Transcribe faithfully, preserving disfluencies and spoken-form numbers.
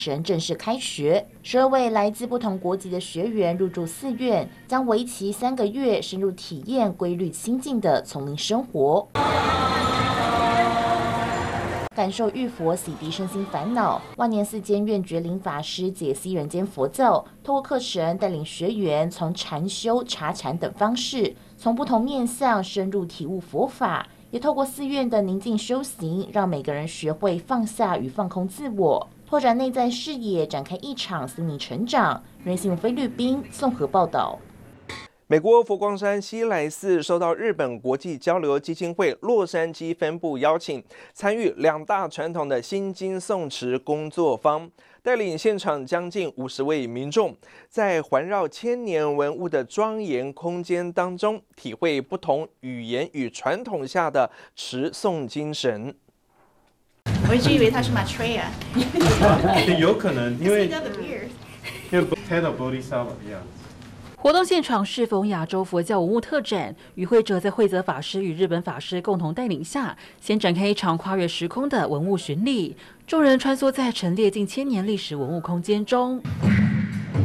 神正式开学，十二位来自不同国籍的学员入住寺院，将为期三个月，深入体验规律清静的丛林生活，感受浴佛洗涤身心烦恼。万年寺监院觉灵法师解析人间佛教，透过课程带领学员从禅修、茶禅等方式，从不同面向深入体悟佛法。也透过寺院的宁静修行，让每个人学会放下与放空自我，拓展内在视野，展开一场心灵成长。人新闻菲律宾综合报道。 美国佛光山西来寺受到日本国际交流基金会洛杉矶分部邀请，参与两大传统的心经诵持工作坊，带领现场将近五十位民众，在环绕千年文物的庄严空间当中，体会不同语言与传统下的持诵精神。 我一直以为它是 Maitreya， 有可能因为因为 Teta Bodhisattva 一样。 活动现场适逢亚洲佛教文物特展，与会者在慧泽法师与日本法师共同带领下，先展开一场跨越时空的文物巡礼。众人穿梭在陈列近千年历史文物空间中，